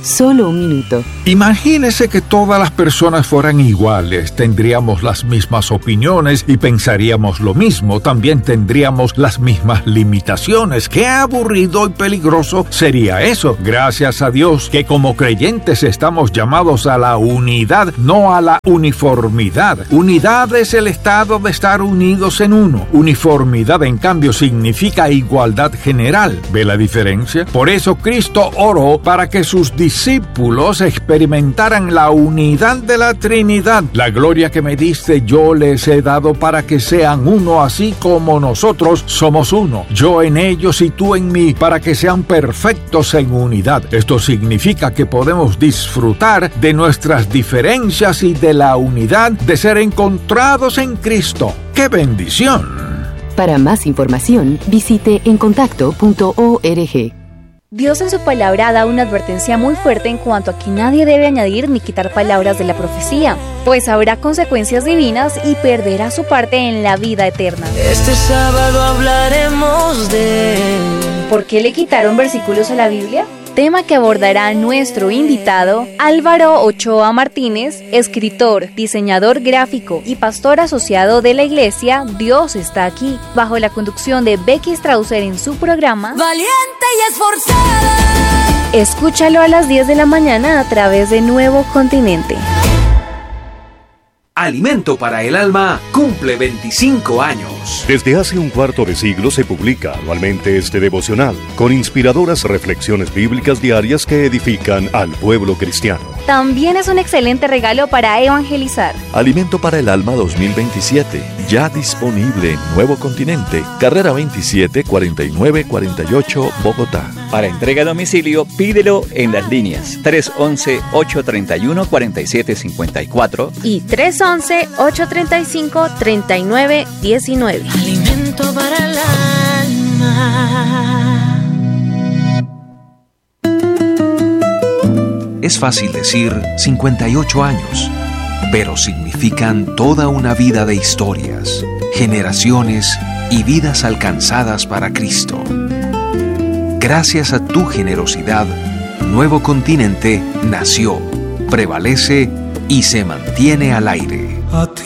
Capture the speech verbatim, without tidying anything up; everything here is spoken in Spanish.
Solo un minuto. Imagínese que todas las personas fueran iguales, tendríamos las mismas opiniones y pensaríamos lo mismo, también tendríamos las mismas limitaciones. ¡Qué aburrido y peligroso sería eso! Gracias a Dios que como creyentes estamos llamados a la unidad, no a la uniformidad. Unidad es el estado de estar unidos en uno. Uniformidad, en cambio, significa igualdad general. ¿Ve la diferencia? Por eso Cristo oró para que sus discípulos experimentaran la unidad de la Trinidad. La gloria que me diste yo les he dado para que sean uno, así como nosotros somos uno. Yo en ellos y tú en mí, para que sean perfectos en unidad. Esto significa que podemos disfrutar de nuestras diferencias y de la unidad de ser encontrados en Cristo. ¡Qué bendición! Para más información, visite encontacto punto org. Dios en su palabra da una advertencia muy fuerte en cuanto a que nadie debe añadir ni quitar palabras de la profecía, pues habrá consecuencias divinas y perderá su parte en la vida eterna. Este sábado hablaremos de... ¿Por qué le quitaron versículos a la Biblia? Tema que abordará nuestro invitado Álvaro Ochoa Martínez, escritor, diseñador gráfico y pastor asociado de la iglesia Dios está aquí, bajo la conducción de Becky Strausser en su programa Valiente y esforzada. Escúchalo a las diez de la mañana a través de Nuevo Continente. Alimento para el Alma cumple veinticinco años. Desde hace un cuarto de siglo se publica anualmente este devocional, con inspiradoras reflexiones bíblicas diarias que edifican al pueblo cristiano. También es un excelente regalo para evangelizar. Alimento para el Alma dos mil veintisiete, ya disponible en Nuevo Continente, carrera veintisiete cuarenta y nueve cuarenta y ocho, Bogotá. Para entrega a domicilio, pídelo en las líneas tres once, ocho treinta y uno, cuarenta y siete cincuenta y cuatro y tres once, ocho treinta y cinco, treinta y nueve diecinueve. Alimento para el alma. Es fácil decir cincuenta y ocho años, pero significan toda una vida de historias, generaciones y vidas alcanzadas para Cristo. Gracias a tu generosidad, Nuevo Continente nació, prevalece y se mantiene al aire.